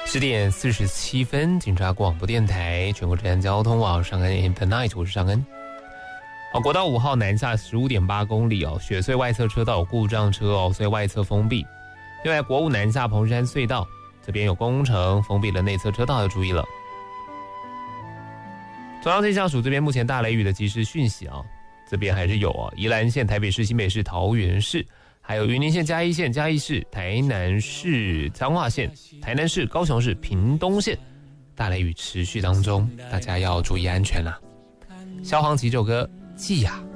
10:47，警察广播电台全国治安交通网上恩 in the night， 我是尚恩。好，国道5号南下15.8公里哦，雪隧外侧车道有故障车哦，所以外侧封闭。另外，国5南下蓬山隧道这边有工程，封闭了内侧车道，要注意了。中央气象署这边目前大雷雨的即时讯息啊，这边还是有哦，宜兰县、台北市、新北市、桃园市，还有云林县、嘉义县、嘉义市、台南市、彰化县、台南市、高雄市、屏东县，大雷雨持续当中，大家要注意安全啦。萧煌奇这首歌《记呀》。